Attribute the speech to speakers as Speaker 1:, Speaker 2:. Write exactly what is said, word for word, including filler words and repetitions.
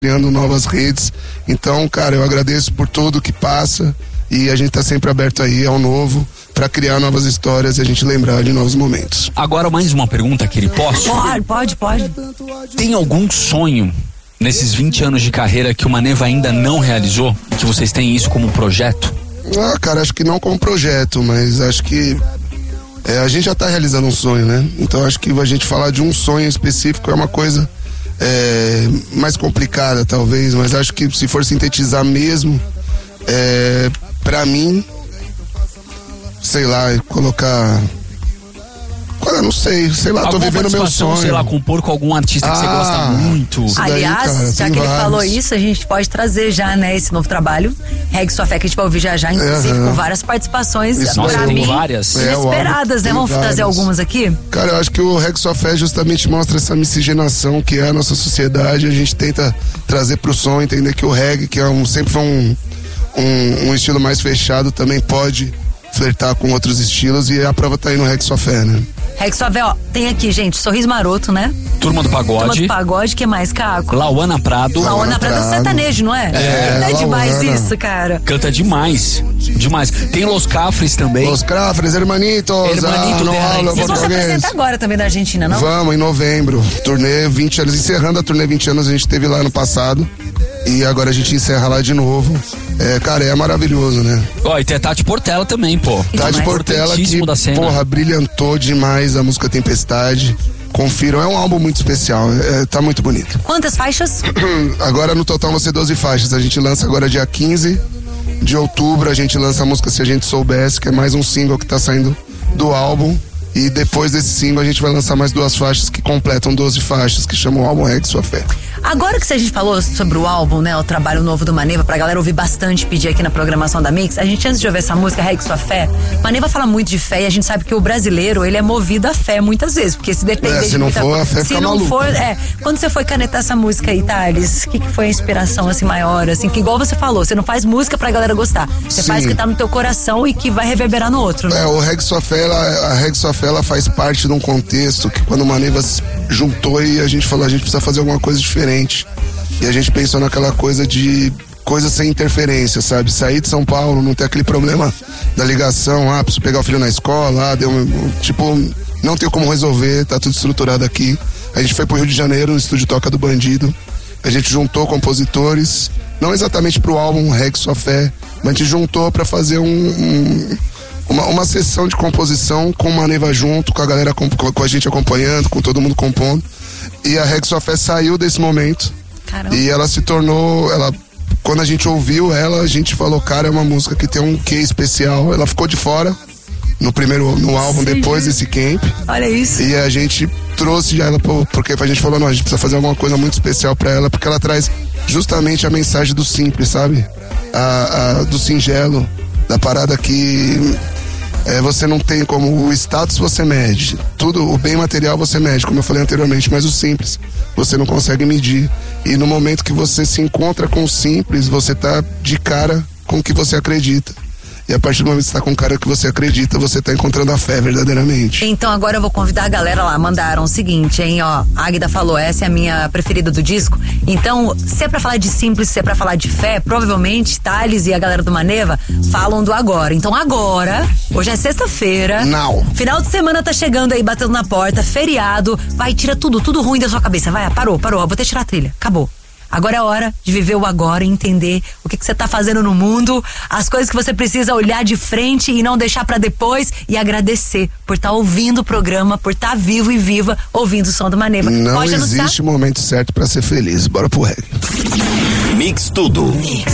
Speaker 1: criando novas redes. Então, cara, eu agradeço por tudo que passa e a gente tá sempre aberto aí ao novo para criar novas histórias e a gente lembrar de novos momentos.
Speaker 2: Agora mais uma pergunta, Kiri, posso?
Speaker 3: Pode, pode, pode.
Speaker 2: Tem algum sonho nesses vinte anos de carreira que o Maneva ainda não realizou? Que vocês têm isso como projeto?
Speaker 1: Ah, cara, acho que não como projeto, mas acho que é, a gente já tá realizando um sonho, né? Então acho que a gente falar de um sonho específico é uma coisa é, mais complicada, talvez, mas acho que se for sintetizar mesmo, é, pra mim, sei lá, colocar... Eu não sei, sei lá,
Speaker 2: Alguma
Speaker 1: tô vivendo meu sonho.
Speaker 2: Sei lá, compor com algum artista que
Speaker 1: ah,
Speaker 2: você gosta muito.
Speaker 3: Aliás,
Speaker 1: daí, cara,
Speaker 3: já que ele
Speaker 1: vários.
Speaker 3: falou isso, a gente pode trazer já, né, esse novo trabalho, Regue Sua Fé, que a gente vai ouvir já já, inclusive
Speaker 1: uhum.
Speaker 3: com várias participações,
Speaker 1: Isso
Speaker 3: pra
Speaker 2: Nossa,
Speaker 3: mim,
Speaker 2: tem várias.
Speaker 3: inesperadas,
Speaker 1: é,
Speaker 3: né? Vamos
Speaker 1: várias.
Speaker 3: trazer algumas aqui?
Speaker 1: Cara, eu acho que o Regue Sua Fé justamente mostra essa miscigenação que é a nossa sociedade. A gente tenta trazer pro som, entender que o reggae, que é um, sempre foi um, um, um estilo mais fechado, também pode flertar com outros estilos, e a prova tá aí no Regue Sua Fé, né?
Speaker 3: Regue Sua Fé, ó, tem aqui, gente, Sorriso Maroto, né?
Speaker 2: Turma do Pagode.
Speaker 3: Turma do Pagode, que mais, Caco?
Speaker 2: Lauana Prado.
Speaker 3: Lauana Prado é sertanejo, não é?
Speaker 1: É,
Speaker 3: não é demais
Speaker 1: Lauana.
Speaker 3: isso, cara.
Speaker 2: Canta demais, demais. Tem Los Cafres também.
Speaker 1: Los Cafres, Hermanitos.
Speaker 2: Hermanito
Speaker 1: ah, não
Speaker 2: dela,
Speaker 1: habla
Speaker 2: hein?
Speaker 3: Vocês vão se
Speaker 1: português.
Speaker 3: apresentar agora também na Argentina, não?
Speaker 1: Vamos, em novembro. Turnê vinte anos, encerrando a turnê vinte anos, a gente teve lá no passado. E agora a gente encerra lá de novo. É, cara, é maravilhoso, né?
Speaker 2: Ó, e tem a Tati Portela também, pô.
Speaker 1: Tati
Speaker 3: demais.
Speaker 1: Portela, que,
Speaker 2: Importantíssimo da cena.
Speaker 1: porra, brilhantou demais a música Tempestade. Confiram, é um álbum muito especial, é, tá muito bonito.
Speaker 3: Quantas faixas?
Speaker 1: Agora no total vão ser doze faixas. A gente lança agora dia quinze de outubro, a gente lança a música Se a Gente Soubesse, que é mais um single que tá saindo do álbum. E depois desse single a gente vai lançar mais duas faixas que completam doze faixas, que chamam o álbum Regue Sua Fé.
Speaker 3: Agora que a gente falou sobre o álbum, né, o trabalho novo do Maneva, pra galera ouvir bastante, pedir aqui na programação da Mix, a gente, antes de ouvir essa música, Regue Sua Fé, Maneva fala muito de fé e a gente sabe que o brasileiro, ele é movido a fé muitas vezes, porque se depender
Speaker 1: É, se
Speaker 3: de
Speaker 1: não
Speaker 3: muita
Speaker 1: for,
Speaker 3: coisa,
Speaker 1: a fé
Speaker 3: se
Speaker 1: fica
Speaker 3: não
Speaker 1: maluca.
Speaker 3: for, é, quando você foi canetar essa música aí, Thales, o que, que foi a inspiração, assim, maior, assim, que igual você falou, você não faz música pra galera gostar, você
Speaker 1: Sim.
Speaker 3: faz o que tá no teu coração e que vai reverberar no outro, né?
Speaker 1: É, o Regue Sua Fé, ela, a Regue Sua Fé, ela faz parte de um contexto que quando o Maneva se juntou e a gente falou, a gente precisa fazer alguma coisa diferente. E a gente pensou naquela coisa de coisa sem interferência, sabe? Sair de São Paulo, não ter aquele problema da ligação, ah, preciso pegar o filho na escola, ah, deu um, tipo, não tem como resolver, tá tudo estruturado aqui. A gente foi pro Rio de Janeiro, no estúdio Toca do Bandido. A gente juntou compositores, não exatamente pro álbum Regue Sua Fé, mas a gente juntou pra fazer um, um Uma, uma sessão de composição com o Maneva junto, com a galera, com, com a gente acompanhando, com todo mundo compondo. E a Regue Sua Fé saiu desse momento.
Speaker 3: Caramba.
Speaker 1: E ela se tornou, ela, quando a gente ouviu ela, a gente falou, cara, é uma música que tem um quê especial. Ela ficou de fora no primeiro, no álbum,
Speaker 3: Sim.
Speaker 1: depois desse camp.
Speaker 3: Olha isso.
Speaker 1: E a gente trouxe já ela, porque a gente falou, não, a gente precisa fazer alguma coisa muito especial pra ela, porque ela traz justamente a mensagem do simples, sabe? A, a, do singelo, da parada que... É, você não tem como, o status você mede, tudo, o bem material você mede, como eu falei anteriormente, mas o simples você não consegue medir. E no momento que você se encontra com o simples, você tá de cara com o que você acredita. E a partir do momento que você tá com o cara que você acredita, você tá encontrando a fé verdadeiramente.
Speaker 3: Então agora eu vou convidar a galera lá, mandaram o seguinte, hein, ó, a Águida falou, essa é a minha preferida do disco, então se é pra falar de simples, se é pra falar de fé, provavelmente Thales e a galera do Maneva falam do agora, então agora, hoje é sexta-feira,
Speaker 1: Não.
Speaker 3: final de semana tá chegando aí, batendo na porta, feriado, vai, tira tudo, tudo ruim da sua cabeça, vai, parou, parou, vou ter que tirar a trilha, acabou. Agora é hora de viver o agora e entender o que, que você tá fazendo no mundo, as coisas que você precisa olhar de frente e não deixar pra depois, e agradecer por estar tá ouvindo o programa, por estar tá vivo e viva ouvindo o som do Maneva.
Speaker 1: Não
Speaker 3: Pode
Speaker 1: existe
Speaker 3: anunciar?
Speaker 1: momento certo pra ser feliz. Bora pro reggae.
Speaker 4: Mix Tudo.